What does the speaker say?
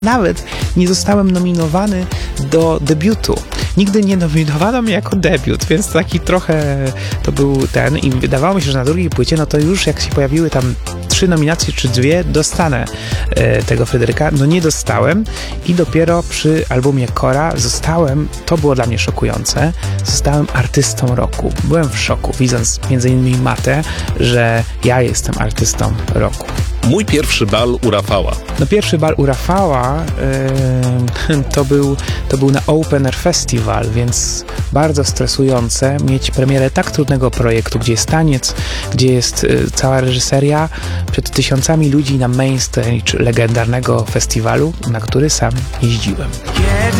Nawet nie zostałem nominowany do debiutu. Nigdy nie nominowano mnie jako debiut, więc taki trochę to był ten i wydawało mi się, że na drugiej płycie, no to już jak się pojawiły tam 3 nominacje czy 2, dostanę tego Fryderyka. No nie dostałem i dopiero przy albumie Kora to było dla mnie szokujące, zostałem artystą roku. Byłem w szoku, widząc m.in. Matę, że ja jestem artystą roku. Mój pierwszy bal u Rafała. No pierwszy bal u Rafała to był na Open Air Festival, więc bardzo stresujące mieć premierę tak trudnego projektu, gdzie jest taniec, gdzie jest cała reżyseria przed tysiącami ludzi na main stage legendarnego festiwalu, na który sam jeździłem.